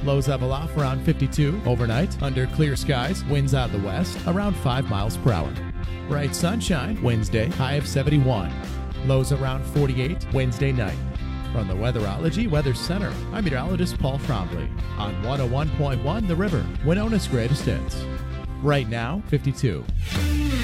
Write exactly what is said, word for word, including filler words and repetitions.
Lows level off around fifty-two. Overnight, under clear skies, winds out of the west, around five miles per hour. Bright sunshine, Wednesday, high of seventy-one. Lows around forty-eight, Wednesday night. From the Weatherology Weather Center, I'm meteorologist Paul Trombley on one oh one point one The River, Winona's greatest hits. Right now, fifty-two.